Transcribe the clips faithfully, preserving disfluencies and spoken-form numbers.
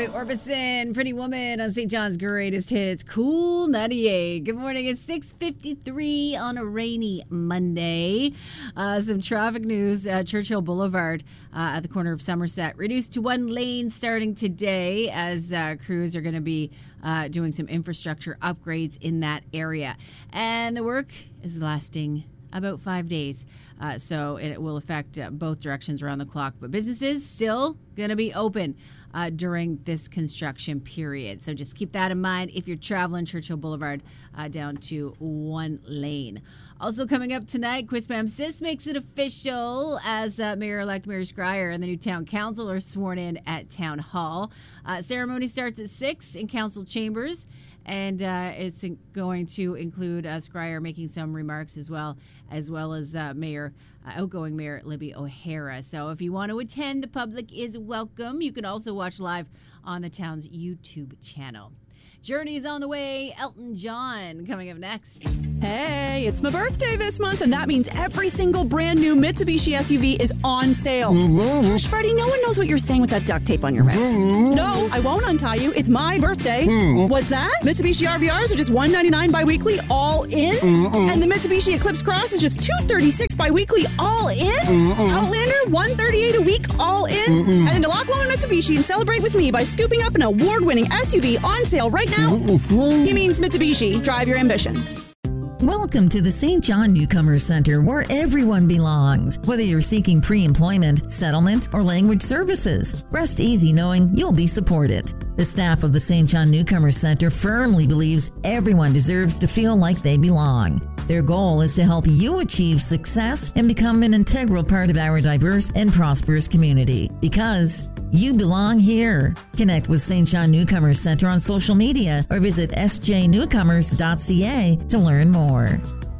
Roy Orbison, Pretty Woman on Saint John's Greatest Hits, Cool ninety-eight. Good morning. It's six fifty-three on a rainy Monday. Uh, some traffic news. Uh, Churchill Boulevard uh, at the corner of Somerset reduced to one lane starting today as uh, crews are going to be uh, doing some infrastructure upgrades in that area. And the work is lasting about five days. Uh, so it will affect uh, both directions around the clock. But businesses still going to be open uh, during this construction period. So just keep that in mind if you're traveling Churchill Boulevard uh, down to one lane. Also coming up tonight, Quispam Sis makes it official as uh, Mayor-elect Mary Scryer and the new town council are sworn in at Town Hall. Uh, ceremony starts at six in council chambers. And uh, it's going to include uh, Scryer making some remarks as well, as well as uh, Mayor, uh, outgoing Mayor Libby O'Hara. So if you want to attend, the public is welcome. You can also watch live on the town's YouTube channel. Journey's on the way. Elton John coming up next. Hey, it's my birthday this month, and that means every single brand new Mitsubishi S U V is on sale. Mm-hmm. Gosh, Freddie, no one knows what you're saying with that duct tape on your mouth. Mm-hmm. No, I won't untie you. It's my birthday. Mm-hmm. What's that? Mitsubishi R V Rs are just one hundred ninety-nine bi-weekly, all in? Mm-hmm. And the Mitsubishi Eclipse Cross is just two hundred thirty-six bi-weekly, all in? Mm-hmm. Outlander, one hundred thirty-eight a week, all in? Mm-hmm. And into Loch Lomond Mitsubishi and celebrate with me by scooping up an award-winning S U V on sale right now. Mm-hmm. He means Mitsubishi. Drive your ambition. Welcome to the Saint John Newcomer Center, where everyone belongs. Whether you're seeking pre-employment, settlement, or language services, rest easy knowing you'll be supported. The staff of the Saint John Newcomer Center firmly believes everyone deserves to feel like they belong. Their goal is to help you achieve success and become an integral part of our diverse and prosperous community, because you belong here. Connect with Saint John Newcomer Center on social media or visit s j newcomers dot c a to learn more.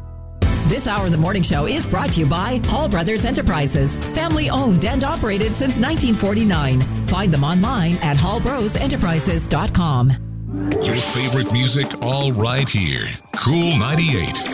This hour of the morning show is brought to you by Hall Brothers Enterprises, family owned and operated since nineteen forty-nine. Find them online at hall bros enterprises dot com. Your favorite music all right here. Cool ninety-eight.